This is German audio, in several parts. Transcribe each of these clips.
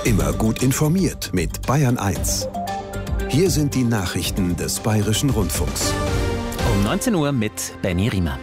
Immer gut informiert mit Bayern 1. Hier sind die Nachrichten des Bayerischen Rundfunks. Um 19 Uhr mit Benny Riemer.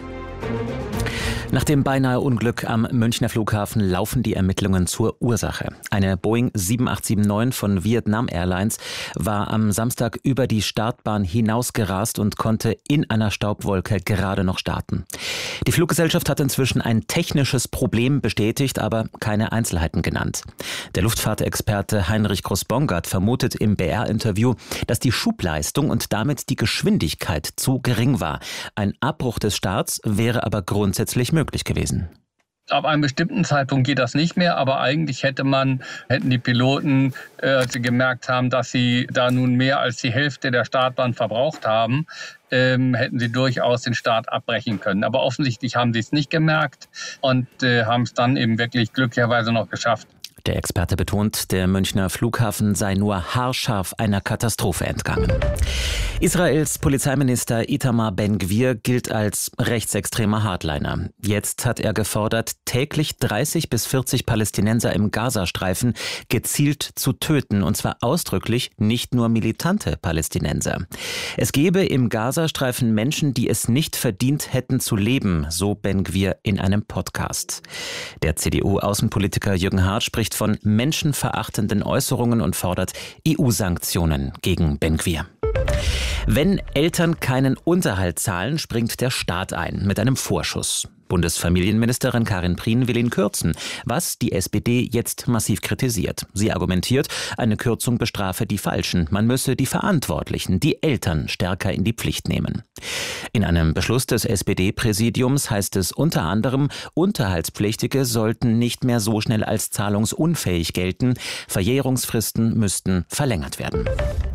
Nach dem beinahe Unglück am Münchner Flughafen laufen die Ermittlungen zur Ursache. Eine Boeing 7879 von Vietnam Airlines war am Samstag über die Startbahn hinausgerast und konnte in einer Staubwolke gerade noch starten. Die Fluggesellschaft hat inzwischen ein technisches Problem bestätigt, aber keine Einzelheiten genannt. Der Luftfahrtexperte Heinrich Groß-Bongard vermutet im BR-Interview, dass die Schubleistung und damit die Geschwindigkeit zu gering war. Ein Abbruch des Starts wäre aber grundsätzlich möglich gewesen. Ab einem bestimmten Zeitpunkt geht das nicht mehr, aber eigentlich hätten die Piloten, als sie gemerkt haben, dass sie da nun mehr als die Hälfte der Startbahn verbraucht haben, hätten sie durchaus den Start abbrechen können. Aber offensichtlich haben sie es nicht gemerkt und haben es dann eben wirklich glücklicherweise noch geschafft. Der Experte betont, der Münchner Flughafen sei nur haarscharf einer Katastrophe entgangen. Israels Polizeiminister Itamar Ben-Gvir gilt als rechtsextremer Hardliner. Jetzt hat er gefordert, täglich 30 bis 40 Palästinenser im Gazastreifen gezielt zu töten, und zwar ausdrücklich, nicht nur militante Palästinenser. Es gebe im Gazastreifen Menschen, die es nicht verdient hätten zu leben, so Ben-Gvir in einem Podcast. Der CDU-Außenpolitiker Jürgen Hart spricht von menschenverachtenden Äußerungen und fordert EU-Sanktionen gegen Ben-Gvir. Wenn Eltern keinen Unterhalt zahlen, springt der Staat ein mit einem Vorschuss. Bundesfamilienministerin Karin Prien will ihn kürzen, was die SPD jetzt massiv kritisiert. Sie argumentiert, eine Kürzung bestrafe die Falschen. Man müsse die Verantwortlichen, die Eltern, stärker in die Pflicht nehmen. In einem Beschluss des SPD-Präsidiums heißt es unter anderem, Unterhaltspflichtige sollten nicht mehr so schnell als zahlungsunfähig gelten. Verjährungsfristen müssten verlängert werden.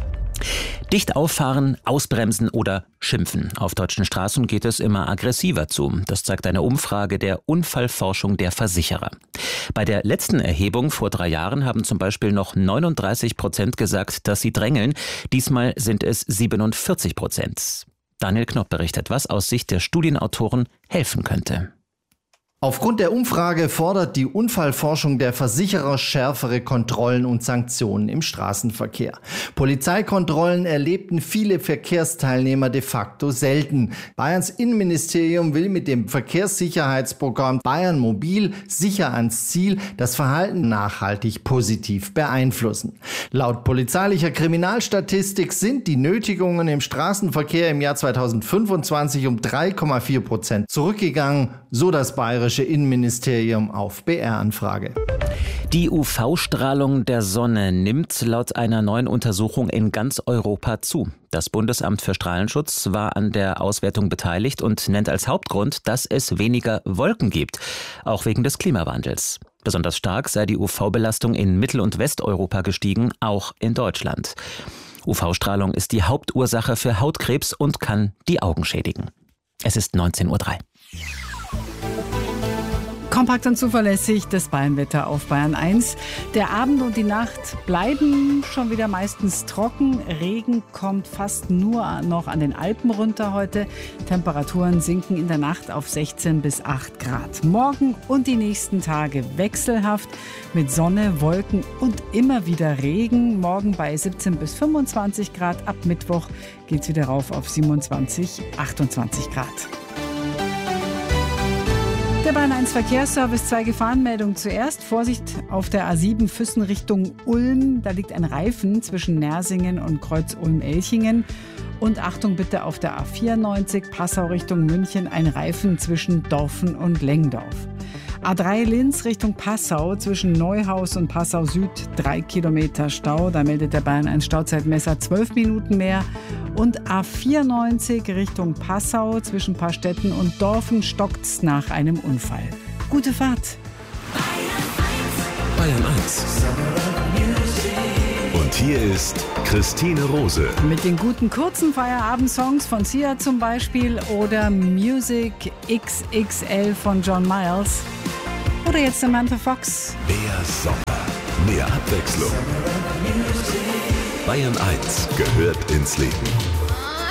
Dicht auffahren, ausbremsen oder schimpfen. Auf deutschen Straßen geht es immer aggressiver zu. Das zeigt eine Umfrage der Unfallforschung der Versicherer. Bei der letzten Erhebung vor 3 Jahren haben zum Beispiel noch 39% gesagt, dass sie drängeln. Diesmal sind es 47%. Daniel Knopp berichtet, was aus Sicht der Studienautoren helfen könnte. Aufgrund der Umfrage fordert die Unfallforschung der Versicherer schärfere Kontrollen und Sanktionen im Straßenverkehr. Polizeikontrollen erlebten viele Verkehrsteilnehmer de facto selten. Bayerns Innenministerium will mit dem Verkehrssicherheitsprogramm Bayern Mobil sicher ans Ziel das Verhalten nachhaltig positiv beeinflussen. Laut polizeilicher Kriminalstatistik sind die Nötigungen im Straßenverkehr im Jahr 2025 um 3,4% zurückgegangen, so das Bayerische Innenministerium auf BR-Anfrage. Die UV-Strahlung der Sonne nimmt laut einer neuen Untersuchung in ganz Europa zu. Das Bundesamt für Strahlenschutz war an der Auswertung beteiligt und nennt als Hauptgrund, dass es weniger Wolken gibt, auch wegen des Klimawandels. Besonders stark sei die UV-Belastung in Mittel- und Westeuropa gestiegen, auch in Deutschland. UV-Strahlung ist die Hauptursache für Hautkrebs und kann die Augen schädigen. Es ist 19:03 Uhr. Kompakt und zuverlässig das Bayernwetter auf Bayern 1. Der Abend und die Nacht bleiben schon wieder meistens trocken. Regen kommt fast nur noch an den Alpen runter heute. Temperaturen sinken in der Nacht auf 16 bis 8 Grad. Morgen und die nächsten Tage wechselhaft mit Sonne, Wolken und immer wieder Regen. Morgen bei 17 bis 25 Grad. Ab Mittwoch geht es wieder rauf auf 27, 28 Grad. Der Bayern 1 Verkehrsservice, 2 Gefahrenmeldungen zuerst. Vorsicht auf der A7 Füssen Richtung Ulm. Da liegt ein Reifen zwischen Nersingen und Kreuz Ulm-Elchingen. Und Achtung bitte auf der A94 Passau Richtung München. Ein Reifen zwischen Dorfen und Lengdorf. A3 Linz Richtung Passau zwischen Neuhaus und Passau Süd 3 Kilometer Stau. Da meldet der Bayern 1 Stauzeitmesser 12 Minuten mehr. Und A94 Richtung Passau zwischen Paarstetten und Dorfen stockt's nach einem Unfall. Gute Fahrt. Bayern 1. Und hier ist Christine Rose. Mit den guten kurzen Feierabendsongs von Sia zum Beispiel oder Music XXL von John Miles. Oder jetzt Samantha Fox. Mehr Sommer, mehr Abwechslung. Bayern 1 gehört ins Leben.